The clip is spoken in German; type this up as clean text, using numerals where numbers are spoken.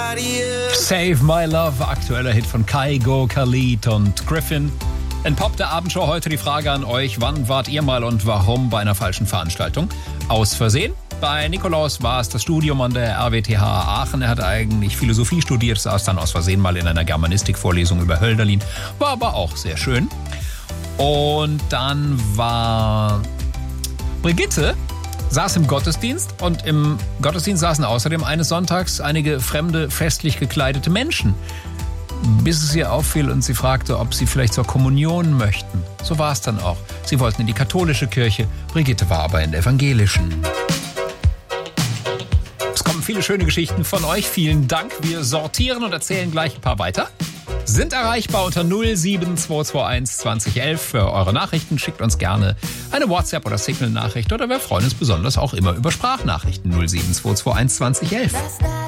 Save My Love, aktueller Hit von Kygo, Khalid und Griffin. In Pop der Abendshow heute die Frage an euch: Wann wart ihr mal und warum bei einer falschen Veranstaltung? Aus Versehen? Bei Nikolaus war es das Studium an der RWTH Aachen. Er hat eigentlich Philosophie studiert, saß dann aus Versehen mal in einer Germanistikvorlesung über Hölderlin. War aber auch sehr schön. Und dann war Brigitte, saß im Gottesdienst, und im Gottesdienst saßen außerdem eines Sonntags einige fremde, festlich gekleidete Menschen. Bis es ihr auffiel und sie fragte, ob sie vielleicht zur Kommunion möchten. So war es dann auch. Sie wollten in die katholische Kirche, Brigitte war aber in der evangelischen. Es kommen viele schöne Geschichten von euch. Vielen Dank. Wir sortieren und erzählen gleich ein paar weiter. Sind erreichbar unter 07221 2011 für eure Nachrichten. Schickt uns gerne eine WhatsApp- oder Signal-Nachricht, oder wir freuen uns besonders auch immer über Sprachnachrichten. 07221 2011.